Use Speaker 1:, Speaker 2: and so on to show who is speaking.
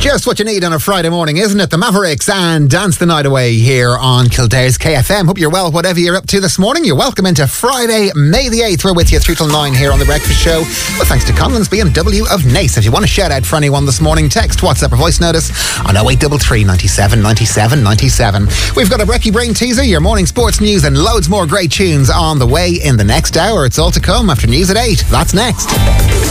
Speaker 1: Just what you need on a Friday morning, isn't it? The Mavericks and Dance the Night Away here on Kildare's KFM. Hope you're well, whatever you're up to this morning. You're welcome into Friday, May the 8th. We're with you 3 till 9 here on The Breakfast Show. Well, thanks to Conlon's BMW of Nace. If you want to shout out for anyone this morning, text, WhatsApp or voice notice on 0833 97 97 97. We've got a Brekkie Brain teaser, your morning sports news and loads more great tunes on the way in the next hour. It's all to come after news at 8. That's next.